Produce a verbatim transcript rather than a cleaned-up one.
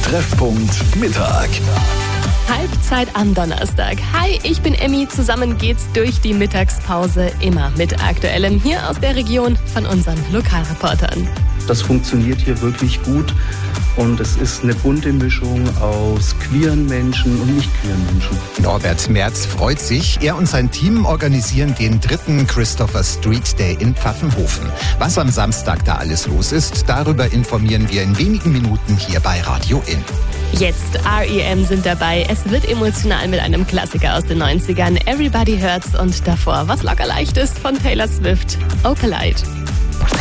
Treffpunkt Mittag. Halbzeit am Donnerstag. Hi, ich bin Emmy. Zusammen geht's durch die Mittagspause, immer mit Aktuellem hier aus der Region von unseren Lokalreportern. Das funktioniert hier wirklich gut und es ist eine bunte Mischung aus queeren Menschen und nicht queeren Menschen. Norbert Merz freut sich. Er und sein Team organisieren den dritten Christopher Street Day in Pfaffenhofen. Was am Samstag da alles los ist, darüber informieren wir in wenigen Minuten hier bei Radio In. Jetzt R E M sind dabei. Es wird emotional mit einem Klassiker aus den neunzigern. Everybody Hurts und davor was locker leicht ist von Taylor Swift. Opalite.